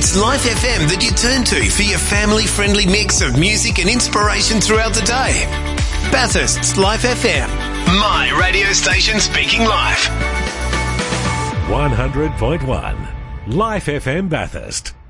It's Life FM that you turn to for your family-friendly mix of music and inspiration throughout the day. Bathurst's Life FM. My radio station speaking life. 100.1 Life FM Bathurst.